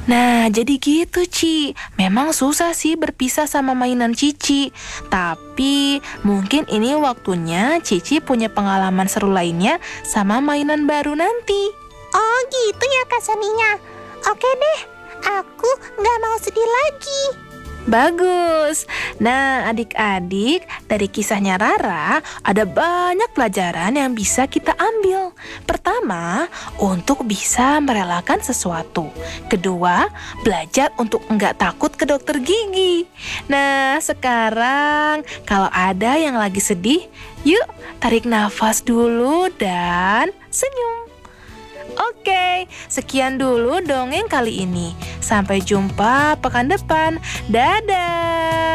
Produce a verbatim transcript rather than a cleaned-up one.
Nah, jadi gitu, Ci. Memang susah sih berpisah sama mainan Cici. Tapi mungkin ini waktunya Cici punya pengalaman seru lainnya sama mainan baru nanti. Oh gitu ya Kak Sania. Oke deh, aku nggak mau sedih lagi. Bagus. Nah, adik-adik, dari kisahnya Rara, ada banyak pelajaran yang bisa kita ambil. Pertama, untuk bisa merelakan sesuatu. Kedua, belajar untuk enggak takut ke dokter gigi. Nah, sekarang kalau ada yang lagi sedih, yuk tarik nafas dulu dan senyum. Oke, sekian dulu dongeng kali ini. Sampai jumpa pekan depan. Dadah!